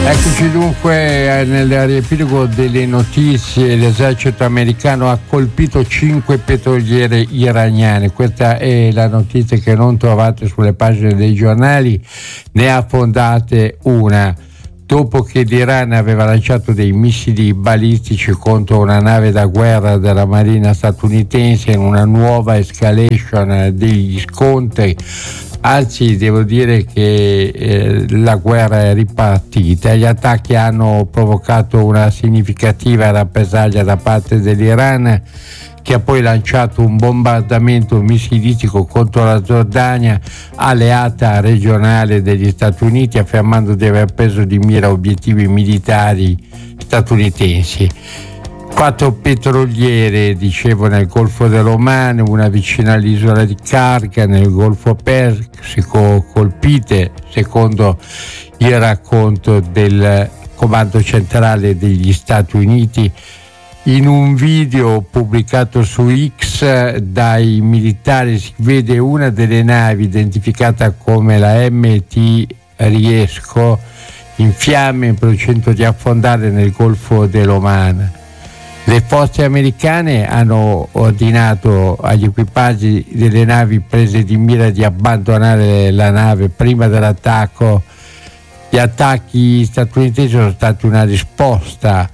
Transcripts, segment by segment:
Eccoci dunque nel riepilogo delle notizie. L'esercito americano ha colpito 5 petroliere iraniane. Questa è la notizia che non trovate sulle pagine dei giornali. Ne ha fondate una dopo che l'Iran aveva lanciato dei missili balistici contro una nave da guerra della marina statunitense in una nuova escalation degli scontri. Anzi, devo dire che la guerra è ripartita. Gli attacchi hanno provocato una significativa rappresaglia da parte dell'Iran, che ha poi lanciato un bombardamento missilistico contro la Giordania, alleata regionale degli Stati Uniti, affermando di aver preso di mira obiettivi militari statunitensi. 4 petroliere, dicevo, nel Golfo dell'Oman, una vicino all'isola di Karga nel Golfo Persico, colpite, secondo il racconto del Comando Centrale degli Stati Uniti. In un video pubblicato su X dai militari si vede una delle navi, identificata come la MT Riesco, in fiamme in procinto di affondare nel Golfo dell'Oman. Le forze americane hanno ordinato agli equipaggi delle navi prese di mira di abbandonare la nave prima dell'attacco. Gli attacchi statunitensi sono stati una risposta,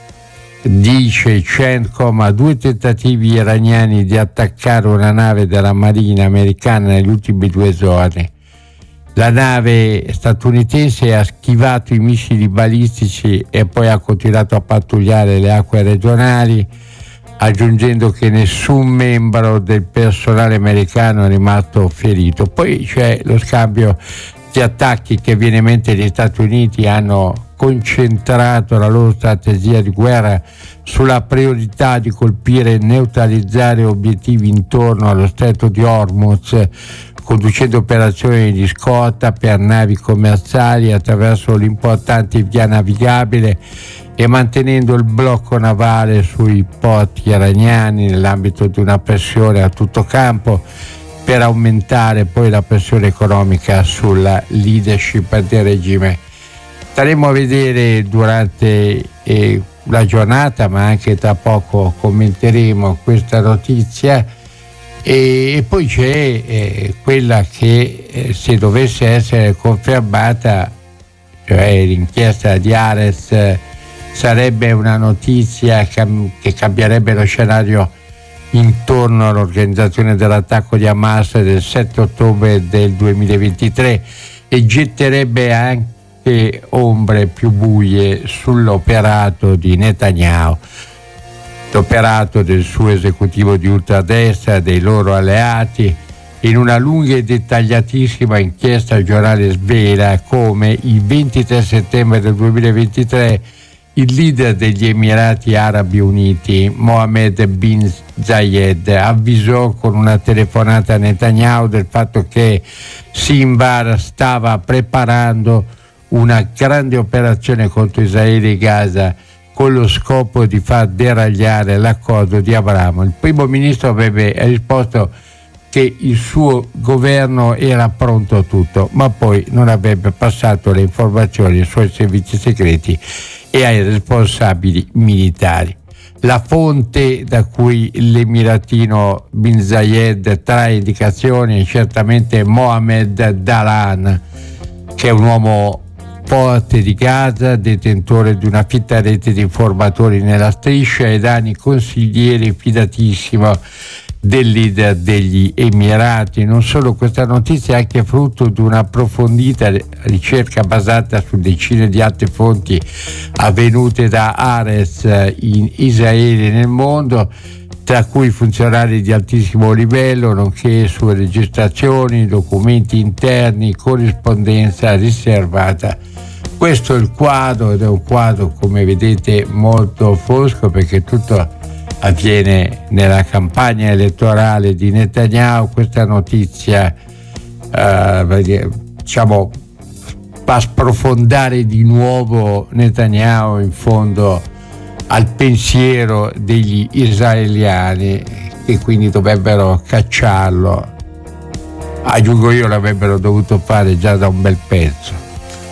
dice CENTCOM, a 2 tentativi iraniani di attaccare una nave della Marina americana negli ultimi 2 giorni. La nave statunitense ha schivato i missili balistici e poi ha continuato a pattugliare le acque regionali, aggiungendo che nessun membro del personale americano è rimasto ferito. Poi c'è lo scambio di attacchi che evidentemente gli Stati Uniti hanno concentrato la loro strategia di guerra sulla priorità di colpire e neutralizzare obiettivi intorno allo stretto di Hormuz, conducendo operazioni di scorta per navi commerciali attraverso l'importante via navigabile e mantenendo il blocco navale sui porti iraniani nell'ambito di una pressione a tutto campo per aumentare poi la pressione economica sulla leadership del regime. Staremo a vedere durante la giornata, ma anche tra poco commenteremo questa notizia. E poi c'è quella che se dovesse essere confermata, cioè l'inchiesta di Ares, sarebbe una notizia che cambierebbe lo scenario intorno all'organizzazione dell'attacco di Hamas del 7 ottobre del 2023 e getterebbe anche ombre più buie sull'operato di Netanyahu, l'operato del suo esecutivo di ultradestra, dei loro alleati. In una lunga e dettagliatissima inchiesta, il giornale svela come il 23 settembre del 2023 il leader degli Emirati Arabi Uniti, Mohammed bin Zayed, avvisò con una telefonata a Netanyahu del fatto che Sinwar stava preparando una grande operazione contro Israele e Gaza con lo scopo di far deragliare l'accordo di Abramo. Il primo ministro avrebbe risposto che il suo governo era pronto a tutto, ma poi non avrebbe passato le informazioni ai suoi servizi segreti e ai responsabili militari. La fonte da cui l'emiratino bin Zayed trae indicazioni è certamente Mohammed Dalan, che è un uomo forte di Gaza, detentore di una fitta rete di informatori nella striscia ed anni consigliere fidatissimo del leader degli Emirati. Non solo, questa notizia è anche frutto di un'approfondita ricerca basata su decine di altre fonti avvenute da Ares in Israele e nel mondo, tra cui funzionari di altissimo livello, nonché su registrazioni, documenti interni, corrispondenza riservata. Questo è il quadro, ed è un quadro, come vedete, molto fosco, perché tutto avviene nella campagna elettorale di Netanyahu. Questa notizia diciamo fa sprofondare di nuovo Netanyahu in fondo al pensiero degli israeliani, che quindi dovrebbero cacciarlo. Aggiungo io, l'avrebbero dovuto fare già da un bel pezzo.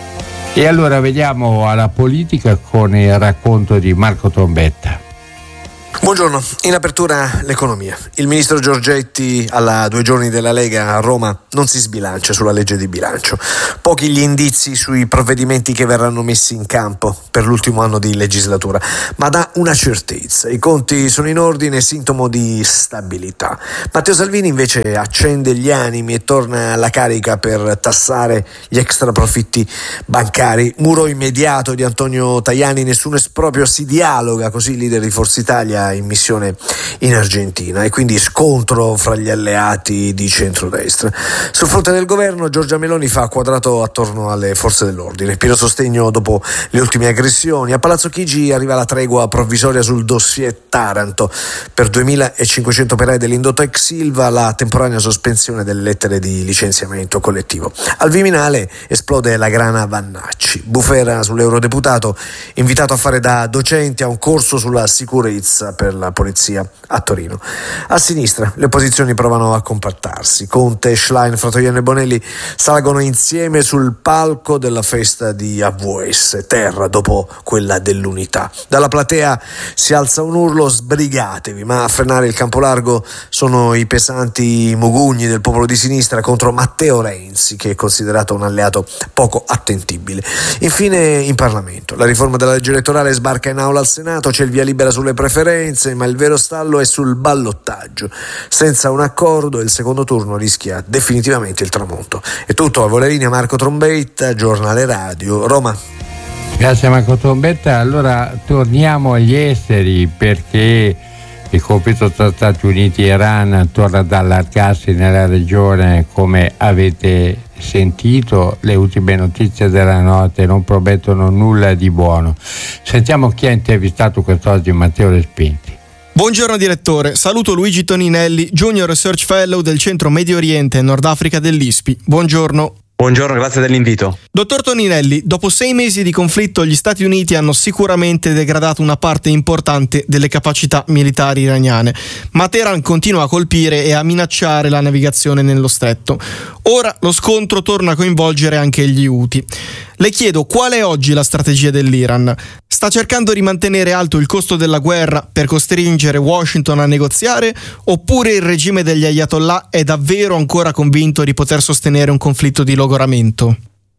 E allora vediamo alla politica con il racconto di Marco Trombetta. Buongiorno, in apertura l'economia. Il ministro Giorgetti alla 2 giorni della Lega a Roma non si sbilancia sulla legge di bilancio. Pochi gli indizi sui provvedimenti che verranno messi in campo per l'ultimo anno di legislatura, ma dà una certezza: i conti sono in ordine, sintomo di stabilità. Matteo Salvini invece accende gli animi e torna alla carica per tassare gli extra profitti bancari. Muro immediato di Antonio Tajani, nessun esproprio, si dialoga, così il leader di Forza Italia in missione in Argentina, e quindi scontro fra gli alleati di centrodestra. Sul fronte del governo Giorgia Meloni fa quadrato attorno alle forze dell'ordine, pieno sostegno dopo le ultime aggressioni. A Palazzo Chigi arriva la tregua provvisoria sul dossier Taranto. Per 2.500 operai dell'indotto ex Ilva la temporanea sospensione delle lettere di licenziamento collettivo. Al Viminale esplode la grana Vannacci. Bufera sull'eurodeputato invitato a fare da docente a un corso sulla sicurezza per la polizia a Torino. A sinistra le opposizioni provano a compattarsi. Conte, Schlein, Fratoianni e Bonelli salgono insieme sul palco della festa di AVS Terra dopo quella dell'Unità. Dalla platea si alza un urlo: sbrigatevi! Ma a frenare il campo largo sono i pesanti mugugni del popolo di sinistra contro Matteo Renzi, che è considerato un alleato poco attentibile. Infine in Parlamento la riforma della legge elettorale sbarca in aula al Senato, c'è il via libera sulle preferenze, ma il vero stallo è sul ballottaggio. Senza un accordo il secondo turno rischia definitivamente il tramonto. È tutto, a Volerini, Marco Trombetta, Giornale Radio, Roma. Grazie Marco Trombetta. Allora torniamo agli esteri, perché il conflitto tra Stati Uniti e Iran torna ad allargarsi nella regione, come avete sentito. Le ultime notizie della notte non promettono nulla di buono. Sentiamo chi ha intervistato quest'oggi Matteo Respinti. Buongiorno direttore, saluto Luigi Toninelli, Junior Research Fellow del Centro Medio Oriente e Nord Africa dell'ISPI. Buongiorno. Buongiorno, grazie dell'invito. Dottor Toninelli, dopo 6 mesi di conflitto gli Stati Uniti hanno sicuramente degradato una parte importante delle capacità militari iraniane, ma Teheran continua a colpire e a minacciare la navigazione nello stretto. Ora lo scontro torna a coinvolgere anche gli Houthi. Le chiedo qual è oggi la strategia dell'Iran. Sta cercando di mantenere alto il costo della guerra per costringere Washington a negoziare, oppure il regime degli Ayatollah è davvero ancora convinto di poter sostenere un conflitto di logoramento?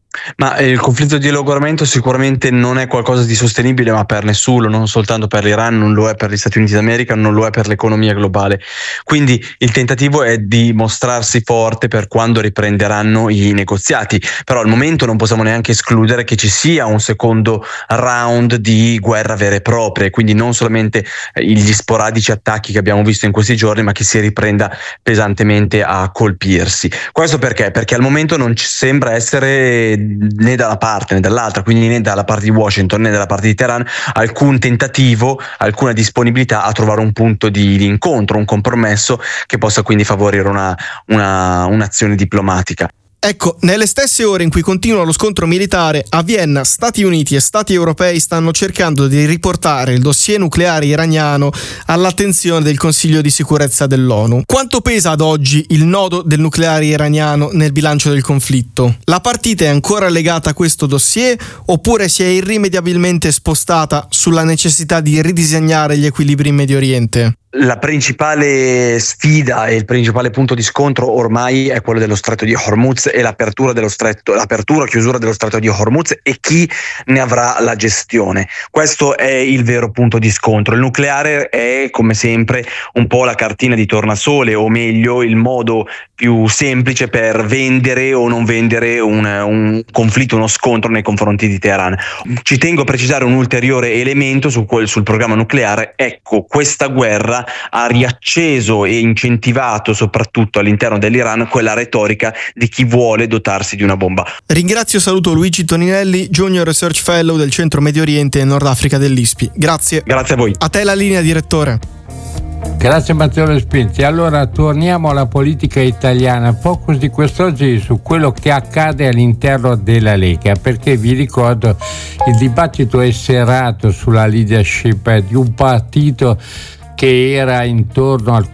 Ma il conflitto di logoramento sicuramente non è qualcosa di sostenibile, ma per nessuno, non soltanto per l'Iran, non lo è per gli Stati Uniti d'America, non lo è per l'economia globale. Quindi il tentativo è di mostrarsi forte per quando riprenderanno i negoziati, però al momento non possiamo neanche escludere che ci sia un secondo round di guerra vera e propria, quindi non solamente gli sporadici attacchi che abbiamo visto in questi giorni, ma che si riprenda pesantemente a colpirsi. Questo perché? Perché al momento non ci sembra essere né da una parte né dall'altra, quindi né dalla parte di Washington né dalla parte di Teheran, alcun tentativo, alcuna disponibilità a trovare un punto di incontro, un compromesso che possa quindi favorire un'azione diplomatica. Ecco, nelle stesse ore in cui continua lo scontro militare, a Vienna Stati Uniti e Stati europei stanno cercando di riportare il dossier nucleare iraniano all'attenzione del Consiglio di sicurezza dell'ONU. Quanto pesa ad oggi il nodo del nucleare iraniano nel bilancio del conflitto? La partita è ancora legata a questo dossier, oppure si è irrimediabilmente spostata sulla necessità di ridisegnare gli equilibri in Medio Oriente? La principale sfida e il principale punto di scontro ormai è quello dello stretto di Hormuz e l'apertura o chiusura dello stretto di Hormuz e chi ne avrà la gestione. Questo è il vero punto di scontro. Il nucleare è, come sempre, un po' la cartina di tornasole, o meglio il modo più semplice per vendere o non vendere un conflitto, uno scontro nei confronti di Teheran. Ci tengo a precisare un ulteriore elemento sul programma nucleare. Ecco, questa guerra ha riacceso e incentivato soprattutto all'interno dell'Iran quella retorica di chi vuole dotarsi di una bomba. Ringrazio e saluto Luigi Toninelli, Junior Research Fellow del Centro Medio Oriente e Nord Africa dell'ISPI. Grazie. Grazie a voi. A te la linea, direttore. Grazie Matteo Respinti. Allora torniamo alla politica italiana, focus di quest'oggi su quello che accade all'interno della Lega, perché vi ricordo il dibattito è serrato sulla leadership di un partito che era intorno al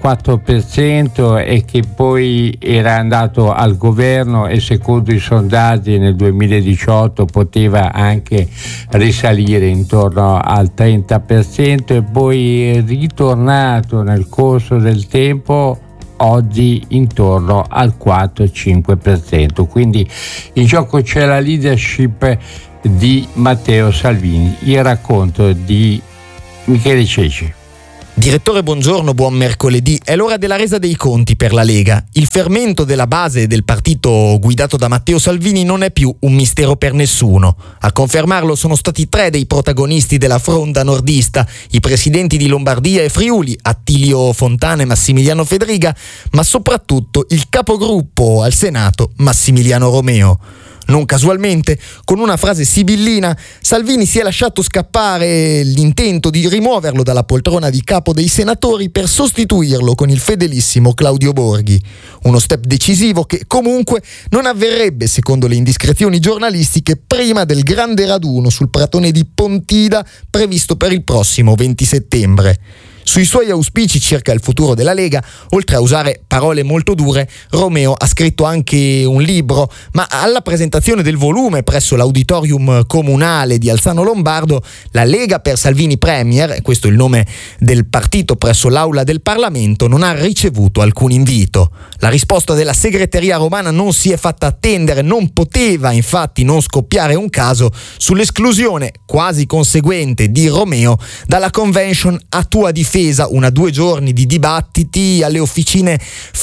4% e che poi era andato al governo e secondo i sondaggi nel 2018 poteva anche risalire intorno al 30% e poi è ritornato nel corso del tempo oggi intorno al 4-5%. Quindi in gioco c'è la leadership di Matteo Salvini. Il racconto di Michele Ceci. Direttore, buongiorno, buon mercoledì. È l'ora della resa dei conti per la Lega. Il fermento della base del partito guidato da Matteo Salvini non è più un mistero per nessuno. A confermarlo sono stati 3 dei protagonisti della fronda nordista, i presidenti di Lombardia e Friuli, Attilio Fontana e Massimiliano Fedriga, ma soprattutto il capogruppo al Senato, Massimiliano Romeo. Non casualmente, con una frase sibillina, Salvini si è lasciato scappare l'intento di rimuoverlo dalla poltrona di capo dei senatori per sostituirlo con il fedelissimo Claudio Borghi. Uno step decisivo che comunque non avverrebbe, secondo le indiscrezioni giornalistiche, prima del grande raduno sul pratone di Pontida previsto per il prossimo 20 settembre. Sui suoi auspici circa il futuro della Lega, oltre a usare parole molto dure, Romeo ha scritto anche un libro, ma alla presentazione del volume presso l'auditorium comunale di Alzano Lombardo, la Lega per Salvini Premier, questo è il nome del partito presso l'aula del Parlamento, non ha ricevuto alcun invito. La risposta della segreteria romana non si è fatta attendere, non poteva infatti non scoppiare un caso sull'esclusione quasi conseguente di Romeo dalla convention A Tua Difesa, una 2 giorni di dibattiti alle officine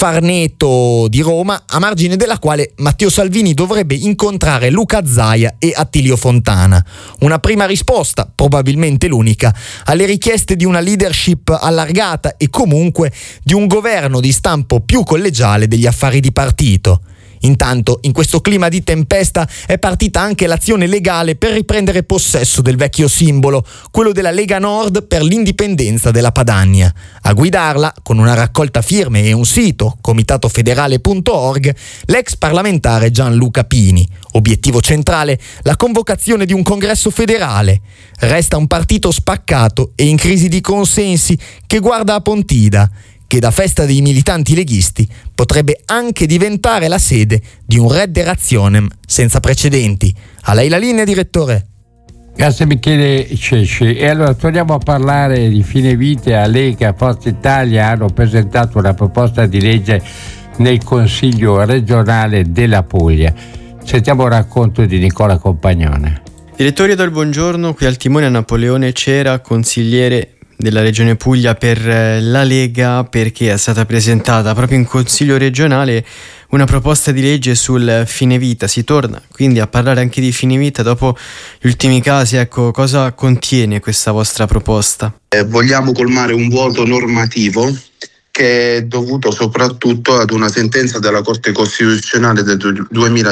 Farneto di Roma, a margine della quale Matteo Salvini dovrebbe incontrare Luca Zaia e Attilio Fontana. Una prima risposta, probabilmente l'unica, alle richieste di una leadership allargata e comunque di un governo di stampo più collegiale degli affari di partito. Intanto, in questo clima di tempesta, è partita anche l'azione legale per riprendere possesso del vecchio simbolo, quello della Lega Nord per l'indipendenza della Padania. A guidarla, con una raccolta firme e un sito, comitatofederale.org, l'ex parlamentare Gianluca Pini. Obiettivo centrale, la convocazione di un congresso federale. Resta un partito spaccato e in crisi di consensi che guarda a Pontida, che da festa dei militanti leghisti potrebbe anche diventare la sede di un redde razionem senza precedenti. A lei la linea, direttore. Grazie Michele Ceci. E allora torniamo a parlare di fine vita. Lega e Forza Italia hanno presentato una proposta di legge nel Consiglio regionale della Puglia. Sentiamo il racconto di Nicola Compagnone. Direttore, do il buongiorno, qui al timone Napoleone Cera, consigliere della Regione Puglia per la Lega, perché è stata presentata proprio in Consiglio regionale una proposta di legge sul fine vita. Si torna quindi a parlare anche di fine vita dopo gli ultimi casi. Ecco, cosa contiene questa vostra proposta? Vogliamo colmare un vuoto normativo che è dovuto soprattutto ad una sentenza della Corte Costituzionale del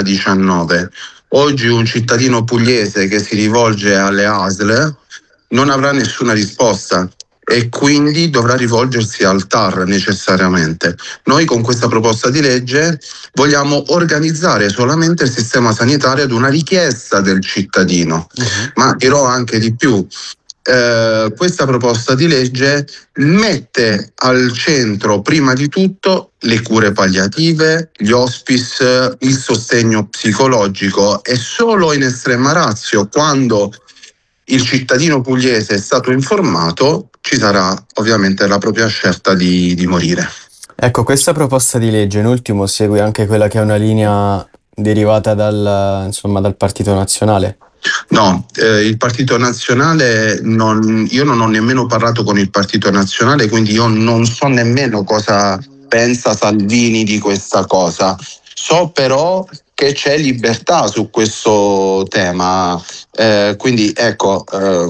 2019. Oggi un cittadino pugliese che si rivolge alle ASL non avrà nessuna risposta e quindi dovrà rivolgersi al TAR necessariamente. Noi con questa proposta di legge vogliamo organizzare solamente il sistema sanitario ad una richiesta del cittadino, ma dirò anche di più. Questa proposta di legge mette al centro prima di tutto le cure palliative, gli hospice, il sostegno psicologico e solo in estrema ratio, quando il cittadino pugliese è stato informato, ci sarà ovviamente la propria scelta di morire. Ecco, questa proposta di legge in ultimo segue anche quella che è una linea derivata dal Partito Nazionale? No, il Partito Nazionale, io non ho nemmeno parlato con il Partito Nazionale, quindi io non so nemmeno cosa pensa Salvini di questa cosa. So però che c'è libertà su questo tema, quindi ecco,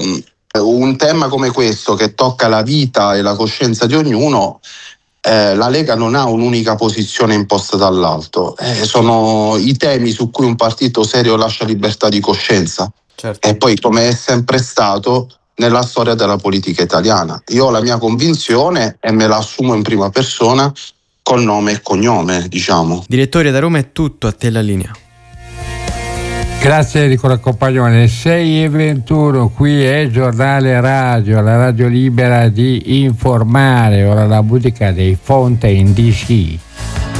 un tema come questo che tocca la vita e la coscienza di ognuno, la Lega non ha un'unica posizione imposta dall'alto, sono i temi su cui un partito serio lascia libertà di coscienza. Certo. E poi, come è sempre stato nella storia della politica italiana, io ho la mia convinzione e me la assumo in prima persona con nome e cognome, diciamo. Direttore, da Roma è tutto, a te la linea. Grazie Nicola Compagnone. 6:21, qui è Giornale Radio, la radio libera di informare. Ora la musica dei Fountain DC.